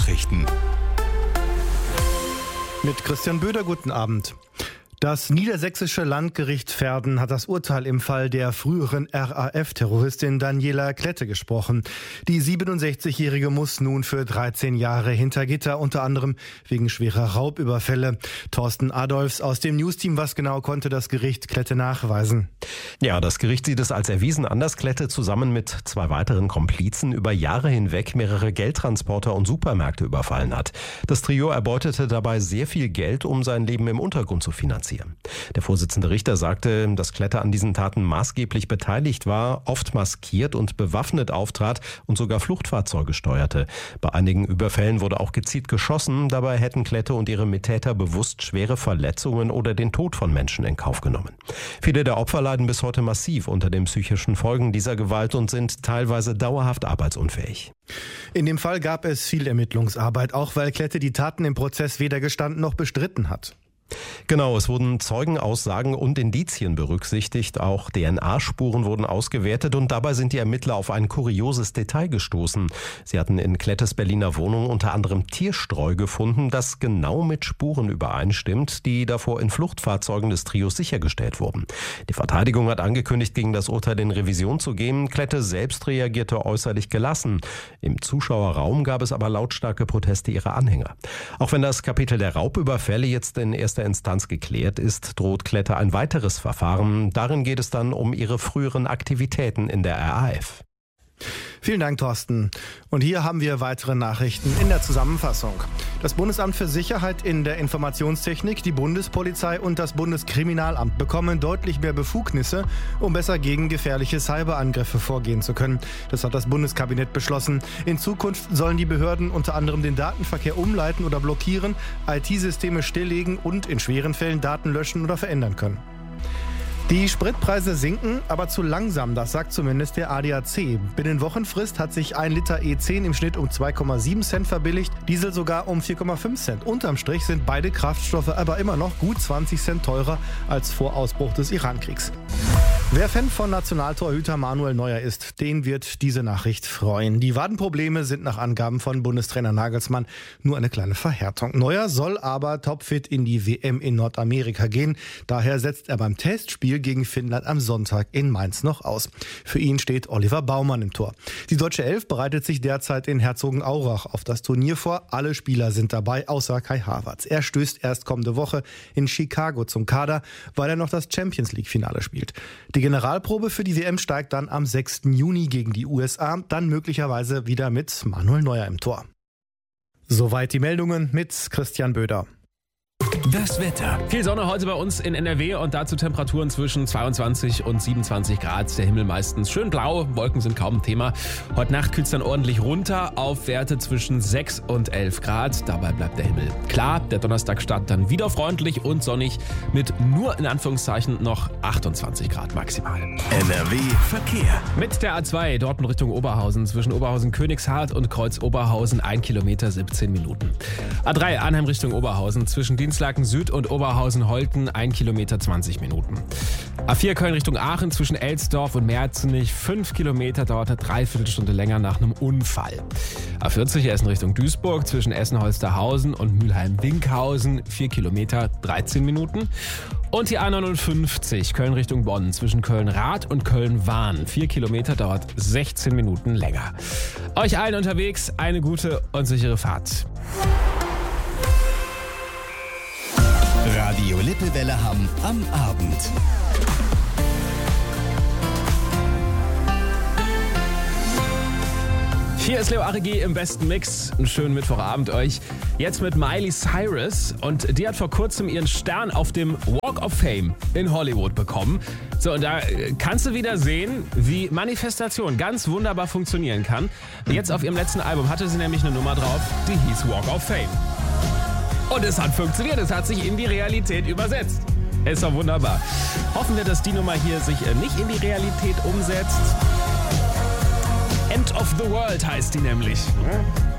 Nachrichten. Mit Christian Böder, guten Abend. Das niedersächsische Landgericht Verden hat das Urteil im Fall der früheren RAF-Terroristin Daniela Klette gesprochen. Die 67-Jährige muss nun für 13 Jahre hinter Gitter, unter anderem wegen schwerer Raubüberfälle. Thorsten Adolfs aus dem Newsteam, was genau konnte das Gericht Klette nachweisen? Ja, das Gericht sieht es als erwiesen an, dass Klette zusammen mit 2 weiteren Komplizen über Jahre hinweg mehrere Geldtransporter und Supermärkte überfallen hat. Das Trio erbeutete dabei sehr viel Geld, um sein Leben im Untergrund zu finanzieren. Der Vorsitzende Richter sagte, dass Klette an diesen Taten maßgeblich beteiligt war, oft maskiert und bewaffnet auftrat und sogar Fluchtfahrzeuge steuerte. Bei einigen Überfällen wurde auch gezielt geschossen. Dabei hätten Klette und ihre Mittäter bewusst schwere Verletzungen oder den Tod von Menschen in Kauf genommen. Viele der Opfer leiden bis heute massiv unter den psychischen Folgen dieser Gewalt und sind teilweise dauerhaft arbeitsunfähig. In dem Fall gab es viel Ermittlungsarbeit, auch weil Klette die Taten im Prozess weder gestanden noch bestritten hat. Genau, es wurden Zeugenaussagen und Indizien berücksichtigt, auch DNA-Spuren wurden ausgewertet und dabei sind die Ermittler auf ein kurioses Detail gestoßen. Sie hatten in Klettes Berliner Wohnung unter anderem Tierstreu gefunden, das genau mit Spuren übereinstimmt, die davor in Fluchtfahrzeugen des Trios sichergestellt wurden. Die Verteidigung hat angekündigt, gegen das Urteil in Revision zu gehen. Klette selbst reagierte äußerlich gelassen. Im Zuschauerraum gab es aber lautstarke Proteste ihrer Anhänger. Auch wenn das Kapitel der Raubüberfälle jetzt in erster Instanz geklärt ist, droht Klette ein weiteres Verfahren. Darin geht es dann um ihre früheren Aktivitäten in der RAF. Vielen Dank, Thorsten. Und hier haben wir weitere Nachrichten in der Zusammenfassung. Das Bundesamt für Sicherheit in der Informationstechnik, die Bundespolizei und das Bundeskriminalamt bekommen deutlich mehr Befugnisse, um besser gegen gefährliche Cyberangriffe vorgehen zu können. Das hat das Bundeskabinett beschlossen. In Zukunft sollen die Behörden unter anderem den Datenverkehr umleiten oder blockieren, IT-Systeme stilllegen und in schweren Fällen Daten löschen oder verändern können. Die Spritpreise sinken, aber zu langsam, das sagt zumindest der ADAC. Binnen Wochenfrist hat sich 1 Liter E10 im Schnitt um 2,7 Cent verbilligt, Diesel sogar um 4,5 Cent. Unterm Strich sind beide Kraftstoffe aber immer noch gut 20 Cent teurer als vor Ausbruch des Iran-Kriegs. Wer Fan von Nationaltorhüter Manuel Neuer ist, den wird diese Nachricht freuen. Die Wadenprobleme sind nach Angaben von Bundestrainer Nagelsmann nur eine kleine Verhärtung. Neuer soll aber topfit in die WM in Nordamerika gehen. Daher setzt er beim Testspiel gegen Finnland am Sonntag in Mainz noch aus. Für ihn steht Oliver Baumann im Tor. Die deutsche Elf bereitet sich derzeit in Herzogenaurach auf das Turnier vor. Alle Spieler sind dabei, außer Kai Havertz. Er stößt erst kommende Woche in Chicago zum Kader, weil er noch das Champions-League-Finale spielt. Die Generalprobe für die WM steigt dann am 6. Juni gegen die USA, dann möglicherweise wieder mit Manuel Neuer im Tor. Soweit die Meldungen mit Christian Böder. Das Wetter. Viel Sonne heute bei uns in NRW und dazu Temperaturen zwischen 22 und 27 Grad. Der Himmel meistens schön blau, Wolken sind kaum ein Thema. Heute Nacht kühlt es dann ordentlich runter auf Werte zwischen 6 und 11 Grad. Dabei bleibt der Himmel klar. Der Donnerstag startet dann wieder freundlich und sonnig mit nur in Anführungszeichen noch 28 Grad maximal. NRW Verkehr. Mit der A2 Dortmund Richtung Oberhausen zwischen Oberhausen-Königshardt und Kreuz Oberhausen 1 Kilometer 17 Minuten. A3 Arnhem Richtung Oberhausen zwischen Dienstlaken Süd und Oberhausen-Holten 1 Kilometer 20 Minuten. A4 Köln Richtung Aachen zwischen Elsdorf und Merzenich 5 Kilometer, dauert eine Dreiviertelstunde länger nach einem Unfall. A40 Essen Richtung Duisburg zwischen Essen-Holsterhausen und Mülheim-Winkhausen 4 Kilometer 13 Minuten. Und die A59 Köln Richtung Bonn zwischen Köln-Rath und Köln-Wahn 4 Kilometer, dauert 16 Minuten länger. Euch allen unterwegs eine gute und sichere Fahrt. Radio Lippewelle Hamm am Abend. Hier ist Leo Arigi im besten Mix. Einen schönen Mittwochabend euch. Jetzt mit Miley Cyrus. Und die hat vor kurzem ihren Stern auf dem Walk of Fame in Hollywood bekommen. So, und da kannst du wieder sehen, wie Manifestation ganz wunderbar funktionieren kann. Jetzt auf ihrem letzten Album hatte sie nämlich eine Nummer drauf, die hieß Walk of Fame. Und es hat funktioniert, es hat sich in die Realität übersetzt. Ist doch wunderbar. Hoffen wir, dass die Nummer hier sich nicht in die Realität umsetzt. End of the World heißt die nämlich.